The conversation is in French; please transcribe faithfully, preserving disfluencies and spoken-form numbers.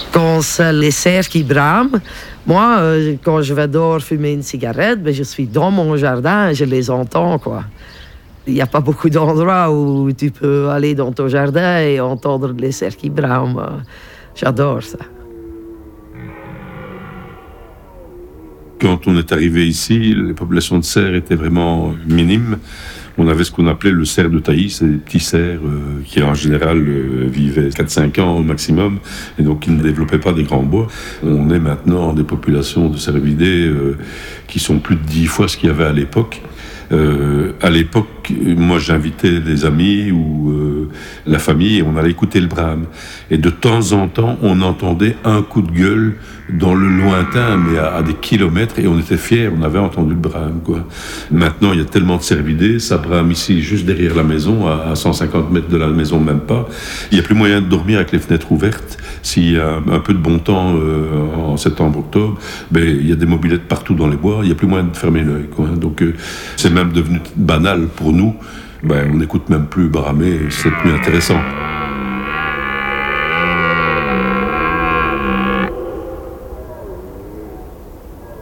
Quand c'est les cerfs qui brament, moi, euh, quand je vais dehors fumer une cigarette, ben, je suis dans mon jardin et je les entends, quoi. Il n'y a pas beaucoup d'endroits où tu peux aller dans ton jardin et entendre les cerfs qui brament. J'adore ça. Quand on est arrivé ici, les populations de cerfs étaient vraiment minimes. On avait ce qu'on appelait le cerf de taillis, c'est des petits cerfs euh, qui en général euh, vivaient quatre à cinq ans au maximum et donc qui ne développaient pas des grands bois. On est maintenant des populations de cervidés euh, qui sont plus de dix fois ce qu'il y avait à l'époque. Euh, à l'époque, moi j'invitais des amis ou euh, la famille et on allait écouter le brame. Et de temps en temps, on entendait un coup de gueule dans le lointain, mais à, à des kilomètres, et on était fiers, on avait entendu le brame, quoi. Maintenant, il y a tellement de cervidés, ça brame ici, juste derrière la maison, à, à cent cinquante mètres de la maison, même pas. Il n'y a plus moyen de dormir avec les fenêtres ouvertes. S'il y a un, un peu de bon temps euh, en septembre-octobre, ben, il y a des mobylettes partout dans les bois, il n'y a plus moyen de fermer l'œil, quoi. Donc, euh, c'est même devenu banal pour nous. Ben, on n'écoute même plus bramer, c'est plus intéressant.